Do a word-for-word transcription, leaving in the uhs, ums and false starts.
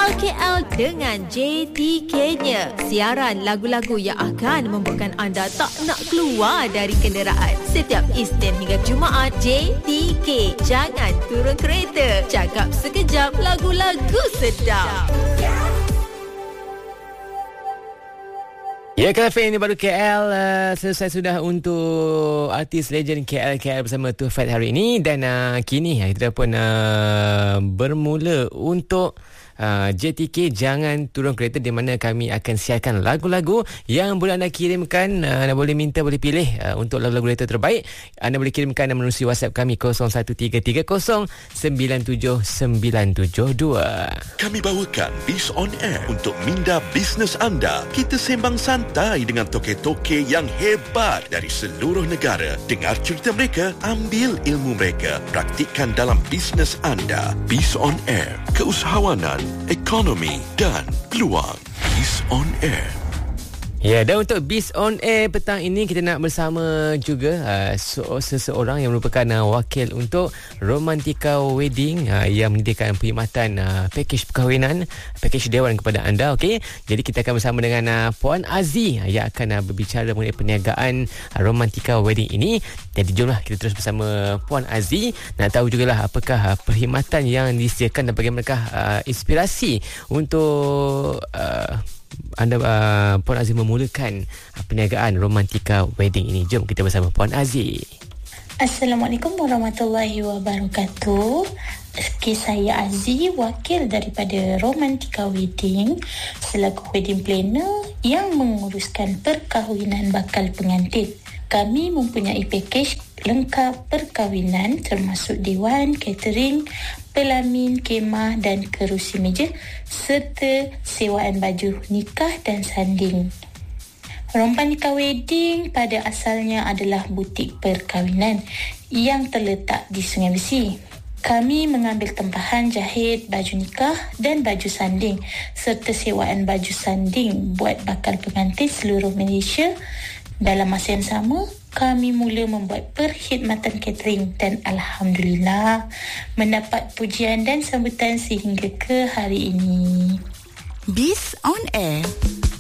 L K L dengan J T K-nya. Siaran lagu-lagu yang akan membuatkan anda tak nak keluar dari kenderaan. Setiap Isnin hingga Jumaat, J T K. Jangan turun kereta. Cakap sekejap, lagu-lagu sedap. Ya, Cafe ini baru K L uh, selesai sudah untuk artis legend K L K L bersama Tufaid hari ini. Dan uh, kini kita pun uh, bermula untuk Uh, J T K Jangan Turun Kereta, di mana kami akan siarkan lagu-lagu yang boleh anda kirimkan. uh, Anda boleh minta, boleh pilih uh, untuk lagu-lagu kereta terbaik. Anda boleh kirimkan melalui WhatsApp kami kosong satu tiga tiga kosong sembilan tujuh sembilan tujuh dua. Kami bawakan Biz on Air untuk minda bisnes anda. Kita sembang santai dengan toke-toke yang hebat dari seluruh negara. Dengar cerita mereka, ambil ilmu mereka, praktikkan dalam bisnes anda. Biz on Air, keusahawanan, ekonomi dan peluang. Biz on Air. Ya, dan untuk Biz on Air petang ini kita nak bersama juga uh, seseorang yang merupakan uh, wakil untuk Romantika Wedding uh, yang menyediakan perkhidmatan uh, pakej perkahwinan, pakej dewan kepada anda. Okey, jadi kita akan bersama dengan uh, Puan Azie uh, yang akan uh, berbicara mengenai perniagaan uh, Romantika Wedding ini. Jadi jomlah kita terus bersama Puan Azie nak tahu jugalah apakah uh, perkhidmatan yang disediakan dan bagaimanakah uh, inspirasi untuk uh, anda uh, Puan Azie memulakan uh, perniagaan Romantika Wedding ini. Jom kita bersama Puan Azie. Assalamualaikum warahmatullahi wabarakatuh. Okay, saya Azie, wakil daripada Romantika Wedding selaku wedding planner yang menguruskan perkahwinan bakal pengantin. Kami mempunyai pakej lengkap perkahwinan termasuk dewan, catering, pelamin, kemah dan kerusi meja serta sewaan baju nikah dan sanding. Romantika Wedding pada asalnya adalah butik perkahwinan yang terletak di Sungai Besi. Kami mengambil tempahan jahit baju nikah dan baju sanding serta sewaan baju sanding buat bakal pengantin seluruh Malaysia. Dalam masa yang sama, kami mula membuat perkhidmatan catering dan Alhamdulillah mendapat pujian dan sambutan sehingga ke hari ini. Biz on Air.